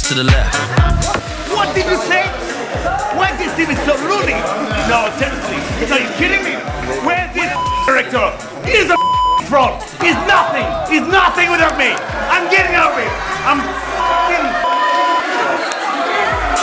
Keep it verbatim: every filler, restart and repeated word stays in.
to the left. What did you say? Why this team is so loony? No, seriously, are you kidding me? Where's this director? He's a fraud. He's nothing. He's nothing without me. I'm getting out of here. I'm